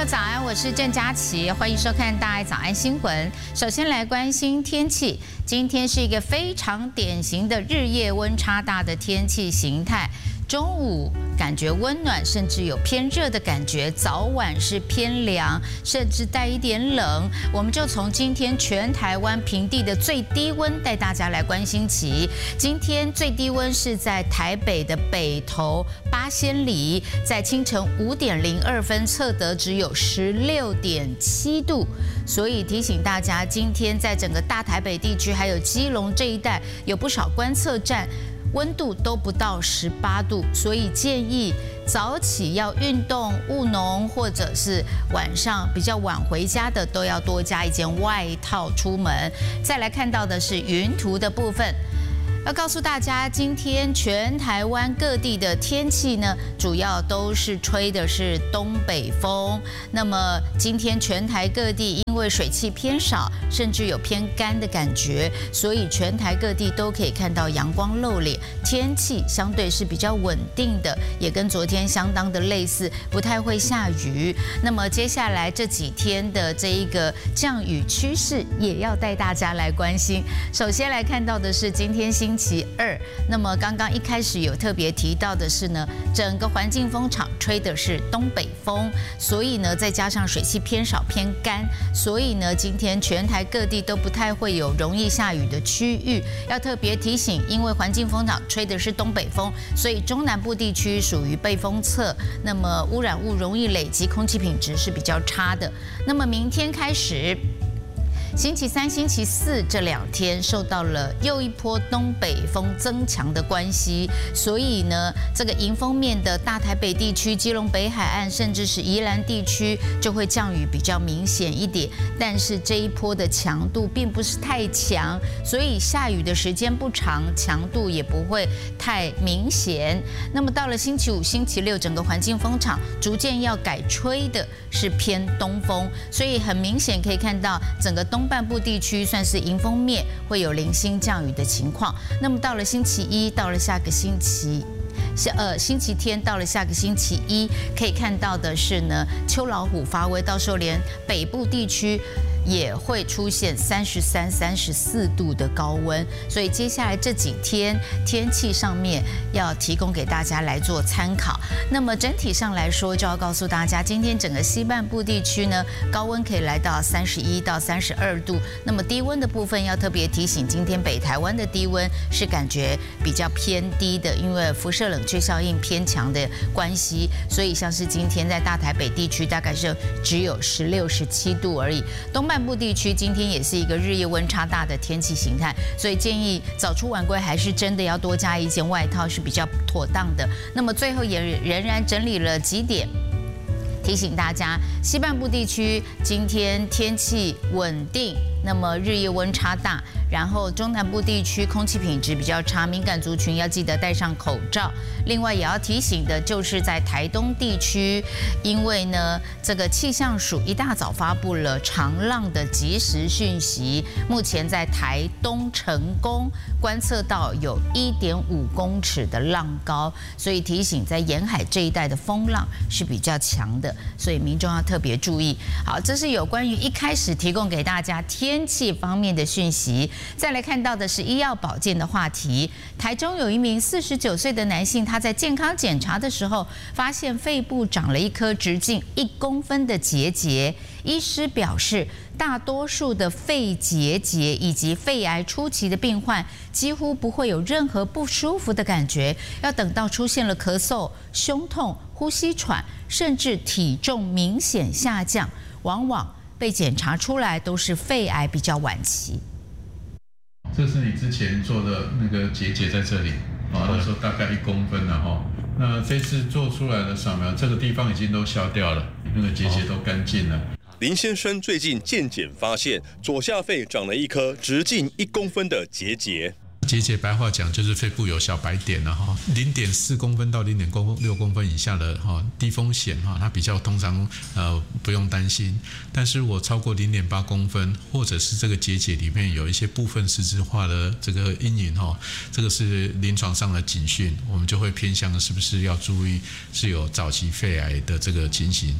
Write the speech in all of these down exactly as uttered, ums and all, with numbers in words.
友早安，我是郑佳琪，欢迎收看大爱早安新闻。首先来关心天气，今天是一个非常典型的日夜温差大的天气形态。中午感觉温暖，甚至有偏热的感觉；早晚是偏凉，甚至带一点冷。我们就从今天全台湾平地的最低温带大家来关心起。今天最低温是在台北的北投八仙里，在清晨五点零二分测得只有十六点七度，所以提醒大家，今天在整个大台北地区还有基隆这一带有不少观测站。温度都不到十八度，所以建议早起要运动、务农，或者是晚上比较晚回家的，都要多加一件外套出门。再来看到的是云图的部分。要告诉大家，今天全台湾各地的天气呢，主要都是吹的是东北风。那么今天全台各地因为水汽偏少，甚至有偏干的感觉，所以全台各地都可以看到阳光露脸，天气相对是比较稳定的，也跟昨天相当的类似，不太会下雨。那么接下来这几天的这一个降雨趋势，也要带大家来关心。首先来看到的是今天星期二，那么刚刚一开始有特别提到的是呢，整个环境风场吹的是东北风，所以呢再加上水汽偏少偏干，所以呢今天全台各地都不太会有容易下雨的区域。要特别提醒，因为环境风场吹的是东北风，所以中南部地区属于背风侧，那么污染物容易累积，空气品质是比较差的。那么明天开始。星期三、星期四这两天受到了又一波东北风增强的关系，所以呢，这个迎风面的大台北地区、基隆北海岸，甚至是宜兰地区，就会降雨比较明显一点。但是这一波的强度并不是太强，所以下雨的时间不长，强度也不会太明显。那么到了星期五、星期六，整个环境风场逐渐要改吹的是偏东风，所以很明显可以看到整个东。东半部地区算是迎风面会有零星降雨的情况。那么到了星期一，到了下个星期。呃，星期天到了下个星期一，可以看到的是呢，秋老虎发威，到时候连北部地区也会出现三十三、三十四度的高温，所以接下来这几天天气上面要提供给大家来做参考。那么整体上来说，就要告诉大家，今天整个西半部地区呢，高温可以来到三十一到三十二度。那么低温的部分要特别提醒，今天北台湾的低温是感觉比较偏低的，因为辐射冷却效应偏强的关系，所以像是今天在大台北地区大概是只有十六、十七度而已。东半部地区今天也是一个日夜温差大的天气形态，所以建议早出晚归还是真的要多加一件外套是比较妥当的。那么最后也仍然整理了几点。提醒大家，西半部地区今天天气稳定，那么日夜温差大，然后中南部地区空气品质比较差，敏感族群要记得戴上口罩。另外也要提醒的就是在台东地区，因为呢这个气象署一大早发布了长浪的即时讯息，目前在台东成功观测到有一点五公尺的浪高，所以提醒在沿海这一带的风浪是比较强的。所以民众要特别注意。好，这是有关于一开始提供给大家天气方面的讯息。再来看到的是医药保健的话题。台中有一名四十九岁的男性，他在健康检查的时候发现肺部长了一颗直径一公分的结节。医师表示，大多数的肺结节以及肺癌初期的病患几乎不会有任何不舒服的感觉，要等到出现了咳嗽、胸痛、呼吸喘，甚至体重明显下降，往往被检查出来都是肺癌比较晚期。 这是你之前做的那个结节在这里，啊，那时候大概一公分了哈。那这次做出来的扫描，这个地方已经都消掉了，那个结节都干净了。 林先生最近健检发现，左下肺长了一颗直径一公分的结节。 结节白话讲就是肺部有小白点了哈，零点四公分到零点六公分以下的哈低风险哈，它比较通常呃不用担心。但是我超过零点八公分，或者是这个结节里面有一些部分实质化的这个阴影哈，这个是临床上的警讯，我们就会偏向是不是要注意是有早期肺癌的这个情形。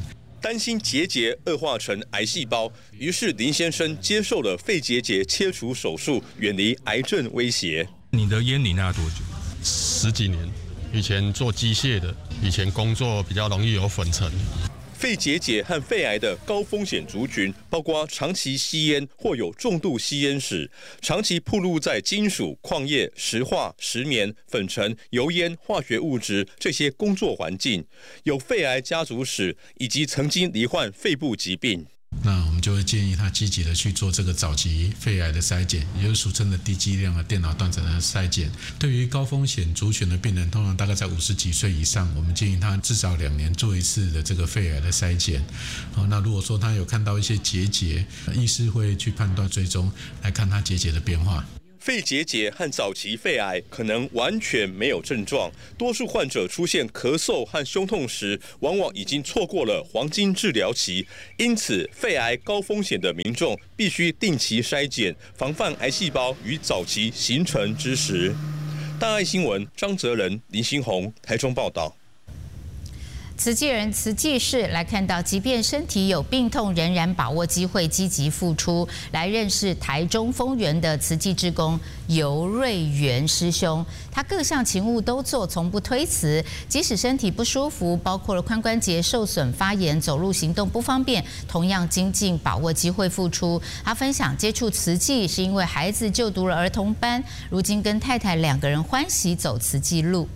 担心结节恶化成癌细胞，于是林先生接受了肺结节切除手术，远离癌症威胁。 你的烟龄大概多久？ 十几年，以前做机械的，以前工作比较容易有粉尘。 肺结节和肺癌的高风险族群，包括长期吸烟或有重度吸烟史，长期暴露在金属、矿业、石化、石棉、粉尘、油烟、化学物质这些工作环境，有肺癌家族史，以及曾经罹患肺部疾病。 那我们就会建议他积极的去做这个早期肺癌的筛检，也就是俗称的低剂量的电脑断层的筛检。对于高风险族群的病人，通常大概在五十几岁以上，我们建议他至少两年做一次的这个肺癌的筛检。好，那如果说他有看到一些结节，医师会去判断追踪，来看他结节的变化。 肺结节和早期肺癌可能完全没有症状，多数患者出现咳嗽和胸痛时，往往已经错过了黄金治疗期。因此，肺癌高风险的民众必须定期筛检，防范癌细胞于早期形成之时。大爱新闻张哲仁、林新宏台中报道。 慈济人慈济士来看到，即便身体有病痛，仍然把握机会积极付出。来认识台中丰原的慈济志工游瑞元师兄，他各项勤务都做，从不推辞。即使身体不舒服，包括了髋关节受损、发炎、走路行动不方便，同样精进把握机会付出。他分享接触慈济是因为孩子就读了儿童班，如今跟太太两个人欢喜走慈济路。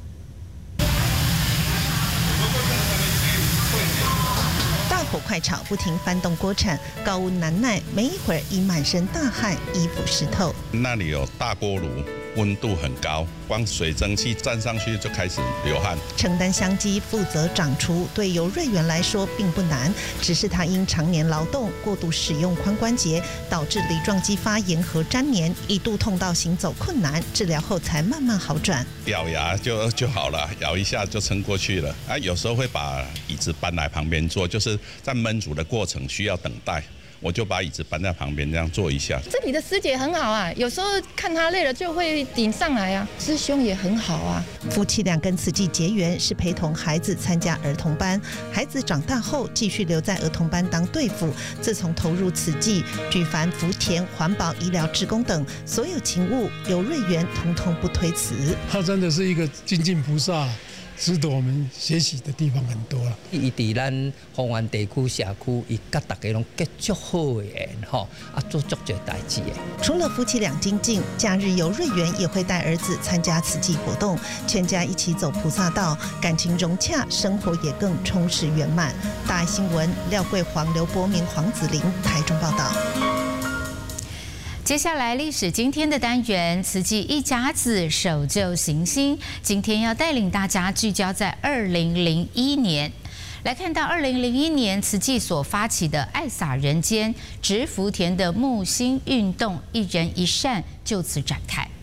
火快炒，不停翻动锅铲，高温难耐，没一会儿已满身大汗，衣服湿透。 那里有大锅炉，温度很高，光水蒸气站上去就开始流汗。 承担香鸡负责掌厨，对游瑞元来说并不难，只是他因常年劳动、过度使用髋关节，导致梨状肌发炎和粘连，一度痛到行走困难，治疗后才慢慢好转。 咬牙就就好了，咬一下就撑过去了。啊，有时候会把椅子搬来旁边坐，就是在焖煮的过程需要等待。我就把椅子搬在旁边，这样坐一下。 这里的师姐很好啊，有时候看她累了就会顶上来啊。师兄也很好啊。 夫妻俩跟慈济结缘是陪同孩子参加儿童班，孩子长大后继续留在儿童班当队辅。自从投入慈济，举凡福田、环保、医疗志工等所有勤务，游瑞元通通不推辞。 他真的是一个精进菩萨。值得我们学习的地方很多了。 伊伫咱丰原地区社区，伊甲大家拢结足好的缘吼，啊做足侪代志的。 除了夫妻俩精进，假日游瑞元也会带儿子参加慈济活动，全家一起走菩萨道，感情融洽，生活也更充实圆满。大爱新闻廖桂煌、刘伯明、黄子玲台中报道。 接下来历史今天的单元，慈济一甲子守旧行新，今天要带领大家聚焦在二零零一年，来看到二零零一年慈济所发起的爱洒人间植福田的木星运动，一人一善就此展开。